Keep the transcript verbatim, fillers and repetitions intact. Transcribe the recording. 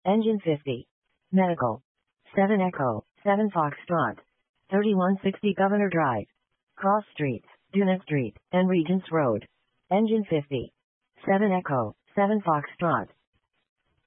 Engine fifty. Medical. seven Echo, seven Foxtrot. thirty-one sixty Governor Drive. Cross Street, Duna Street, and Regents Road. Engine fifty. seven Echo, seven Foxtrot.